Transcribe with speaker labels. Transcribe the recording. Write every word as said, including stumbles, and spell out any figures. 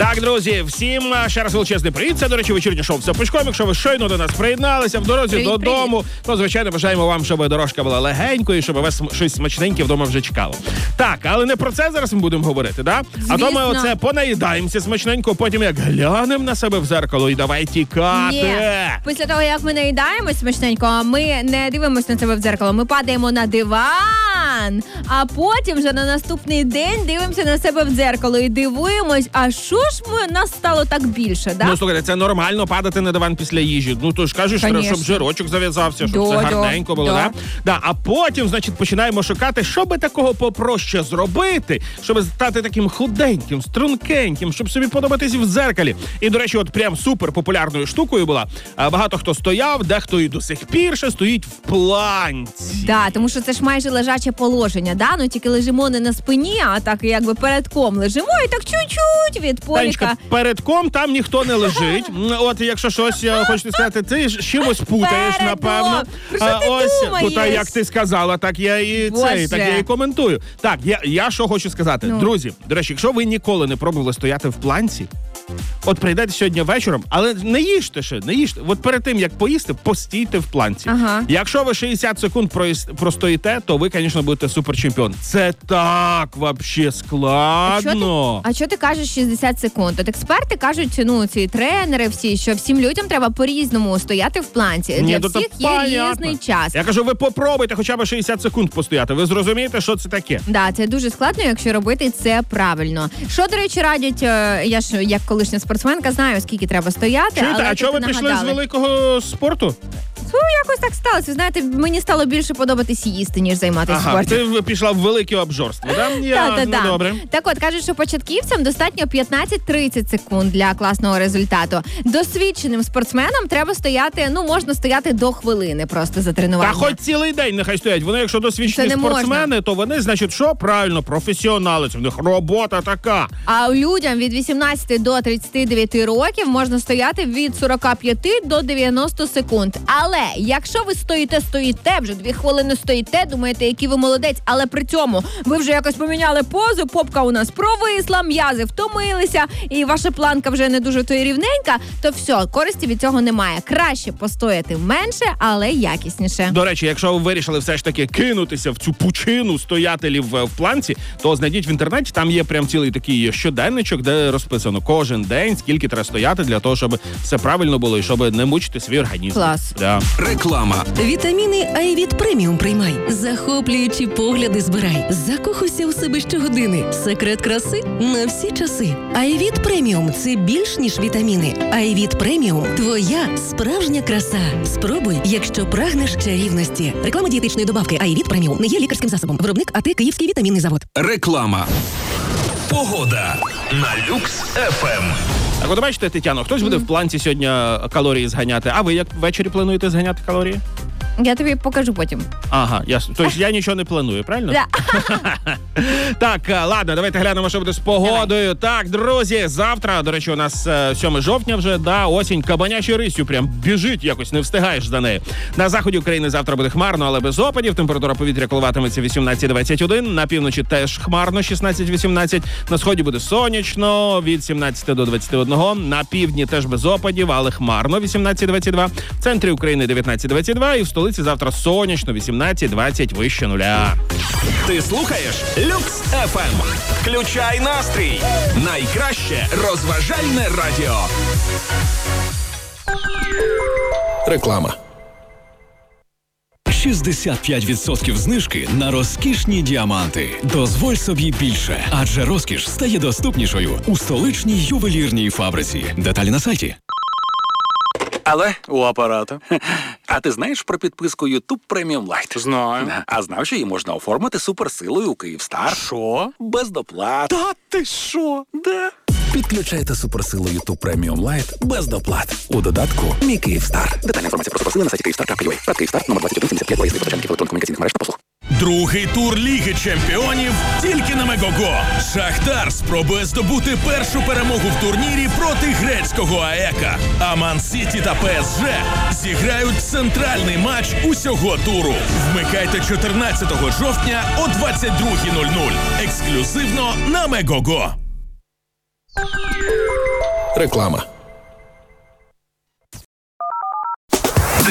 Speaker 1: Так, друзі, всім ще раз величезний привіт. Це, до речі, вечірнє шоу «Все пучком». Якщо ви щойно до нас приєдналися в дорозі
Speaker 2: привіт,
Speaker 1: додому,
Speaker 2: привіт.
Speaker 1: то, звичайно, бажаємо вам, щоб дорожка була легенькою і щоб вас щось смачненьке вдома вже чекало. Так, але не про це зараз ми будемо говорити, да? А то ми оце понаїдаємося смачненько, потім як глянемо на себе в зеркало і давай тікати.
Speaker 2: Ні. Після того, як ми наїдаємось смачненько, ми не дивимося на себе в дзеркало, ми падаємо на диван, а потім вже на наступний день дивимося на себе в дзеркало і дивуємось, а що ж ми, нас стало так більше, да?
Speaker 1: Ну, слухайте, це нормально падати на диван після їжі. Ну, то ж кажеш, треба, щоб жирочок зав'язався, щоб
Speaker 2: до,
Speaker 1: все гарненько було,
Speaker 2: до.
Speaker 1: да? Да? А потім, значить, починаємо шукати, що би такого попроще зробити, щоб стати таким худеньким, стрункеньким, щоб собі подобатись в дзеркалі. І, до речі, от прям супер популярною штукою була. А багато хто стояв, дехто і до сих пір ще стоїть в планці.
Speaker 2: Да, тому що це ж майже лежаче положення, да? Ну тільки лежимо не на спині, а так якби передком лежимо і так чуть-чуть від поліка.
Speaker 1: Танечка, передком там ніхто не лежить. От якщо щось хочете сказати, ти ж чимось путаєш,
Speaker 2: Передом.
Speaker 1: напевно.
Speaker 2: Про що ти
Speaker 1: Ось,
Speaker 2: думаєш?
Speaker 1: та як ти сказала, так я і
Speaker 2: Боже.
Speaker 1: це, так я і коментую. Так, я, я що хочу сказати.
Speaker 2: Ну.
Speaker 1: Друзі, до речі, якщо ви ніколи не пробували стояти в планці, от прийдете сьогодні вечором, але не їжте ще, не їжте. От перед тим, як поїсти, постійте в планці.
Speaker 2: Ага.
Speaker 1: Якщо ви шістдесят секунд проїс- простоїте, то ви, звісно, будете суперчемпіон. Це так, вообще, складно.
Speaker 2: А що ти кажеш шістдесят секунд? От експерти кажуть, ну ці тренери всі, що всім людям треба по-різному стояти в планці.
Speaker 1: Ні,
Speaker 2: Для
Speaker 1: то
Speaker 2: всіх
Speaker 1: то
Speaker 2: є
Speaker 1: понятно.
Speaker 2: різний час.
Speaker 1: Я кажу, ви попробуйте хоча б шістдесят секунд постояти. Ви зрозумієте, що це таке?
Speaker 2: Да, це дуже складно, якщо робити це правильно. Що, до речі, радять, е, я ж як колишня спортсменка знаю, скільки треба стояти.
Speaker 1: Чуєте,
Speaker 2: але
Speaker 1: а чого ви
Speaker 2: тут
Speaker 1: пішли з
Speaker 2: нагадали.
Speaker 1: великого спорту?
Speaker 2: Ну, якось так сталося. Знаєте, мені стало більше подобатись їсти, ніж займатися
Speaker 1: Ага,
Speaker 2: спортом.
Speaker 1: ти пішла в велике обжорство, да? Я,
Speaker 2: Та, та,
Speaker 1: ну,
Speaker 2: та.
Speaker 1: добре.
Speaker 2: Так от, кажуть, що початківцям достатньо п'ятнадцять-тридцять секунд для класного результату. Досвідченим спортсменам треба стояти, ну, можна стояти до хвилини просто за тренування.
Speaker 1: Та хоч цілий день нехай стоять. Вони, якщо досвідчені
Speaker 2: Це не
Speaker 1: спортсмени,
Speaker 2: можна.
Speaker 1: то вони, значить, що? Правильно, професіонали. Це в них робота така.
Speaker 2: А людям від вісімнадцяти до тридцяти дев'яти років можна стояти від сорок п'ять до дев'яноста секунд. Але якщо ви стоїте, стоїте, вже дві хвилини стоїте, думаєте, який ви молодець, але при цьому ви вже якось поміняли позу, попка у нас провисла, м'язи втомилися, і ваша планка вже не дуже то й рівненька, то все, користі від цього немає. Краще постояти менше, але якісніше.
Speaker 1: До речі, якщо ви вирішили все ж таки кинутися в цю пучину стоятелів в планці, то знайдіть в інтернеті, там є прям цілий такий щоденничок, де розписано кожен день, скільки треба стояти для того, щоб все правильно було і щоб не мучити свій організм.
Speaker 2: Клас.
Speaker 1: Да.
Speaker 3: Реклама.
Speaker 4: Вітаміни Айвіт преміум приймай. Захоплюючі погляди збирай. Закохуйся у себе щогодини. Секрет краси на всі часи. Айвіт преміум – це більш ніж вітаміни. Айвіт преміум – твоя справжня краса. Спробуй, якщо прагнеш чарівності. Реклама дієтичної добавки Айвіт преміум не є лікарським засобом. Виробник АТ Київський вітамінний завод.
Speaker 3: Реклама. Погода на Люкс еф ем.
Speaker 1: Так, от бачите, Тетяно, хтось буде в планці сьогодні калорії зганяти, а ви як ввечері плануєте зганяти калорії?
Speaker 2: Я тобі покажу потім.
Speaker 1: Ага, ясно. Тобто я нічого не планую, правильно?
Speaker 2: Да.
Speaker 1: Так, ладно, давайте глянемо, що буде з погодою. Так, друзі, завтра, до речі, у нас е, сьоме жовтня вже, да, осінь кабанячою риссю прям біжить якось, не встигаєш за нею. На заході України завтра буде хмарно, але без опадів. Температура повітря коливатиметься вісімнадцять двадцять один, на півночі теж хмарно шістнадцять вісімнадцять, на сході буде сонячно від сімнадцяти до двадцяти одного, на півдні теж без опадів, але хмарно вісімнадцять двадцять два, в центрі України дев'ятнадцять двадцять два і в столиці завтра сонячно вісімнадцять двадцять вище нуля.
Speaker 3: Ти слухаєш Люкс еф ем. Включай настрій. Найкраще розважальне радіо. Реклама.
Speaker 5: шістдесят п'ять відсотків знижки на розкішні діаманти. Дозволь собі більше, адже розкіш стає доступнішою у столичній ювелірній фабриці. Деталі на сайті.
Speaker 6: Але у апарату. А ти знаєш про підписку YouTube Premium Lite?
Speaker 7: Знаю.
Speaker 6: А знав, що її можна оформити суперсилою у Київстар?
Speaker 7: Що?
Speaker 6: Без доплат.
Speaker 7: Та ти що?
Speaker 6: Да. Підключайте суперсилу YouTube Premium Lite без доплат. У додатку «Мій Київстар». Детальна інформація про суперсили на сайті київстар крапка ю а. Рад Київстар, номер двадцять один сімдесят п'ять, виїзний постачальників електронно-комунікаційних мереж та послуг.
Speaker 8: Другий тур Ліги Чемпіонів тільки на Мегого. Шахтар спробує здобути першу перемогу в турнірі проти грецького АЕКа. А Ман-Сіті та ПСЖ зіграють центральний матч усього туру. Вмикайте чотирнадцятого жовтня о двадцять друга нуль нуль. Ексклюзивно на Мегого.
Speaker 3: Реклама.